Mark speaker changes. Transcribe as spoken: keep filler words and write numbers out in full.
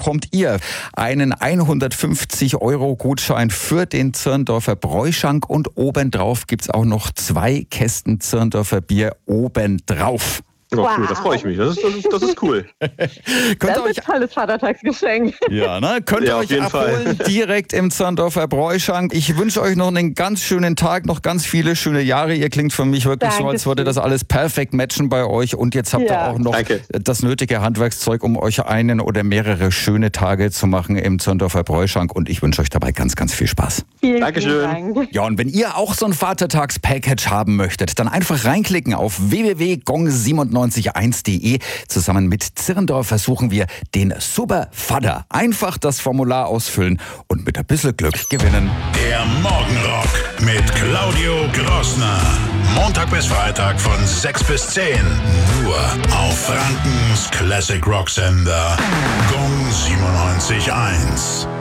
Speaker 1: bekommt ihr einen hundertfünfzig Euro Gutschein für den Zirndorfer Bräuschank und obendrauf gibt's auch noch zwei Kästen Zirndorfer Bier obendrauf.
Speaker 2: Oh, wow. Cool, das freue ich mich. Das ist, das ist, das ist cool.
Speaker 3: Das ist ein tolles Vatertagsgeschenk.
Speaker 1: Ja, ne? Könnt ihr
Speaker 2: ja,
Speaker 1: euch abholen,
Speaker 2: Fall.
Speaker 1: direkt im Zirndorfer Bräuschank. Ich wünsche euch noch einen ganz schönen Tag, noch ganz viele schöne Jahre. Ihr klingt für mich wirklich Dankeschön. So, als würde das alles perfekt matchen bei euch. Und jetzt habt ja. ihr auch noch Danke. das nötige Handwerkszeug, um euch einen oder mehrere schöne Tage zu machen im Zirndorfer Bräuschank. Und ich wünsche euch dabei ganz, ganz viel Spaß.
Speaker 3: Vielen,
Speaker 2: Dankeschön.
Speaker 3: vielen Dank.
Speaker 1: Ja, und wenn ihr auch so ein Vatertags-Package haben möchtet, dann einfach reinklicken auf w w w punkt gong siebenundneunzig eins punkt de. Zusammen mit Zirndorf versuchen wir den Super Vater. Einfach das Formular ausfüllen und mit ein bisschen Glück gewinnen.
Speaker 4: Der Morgenrock mit Claudio Grossner. Montag bis Freitag von sechs bis zehn. Nur auf Frankens Classic Rock Sender Gong siebenundneunzig Komma eins.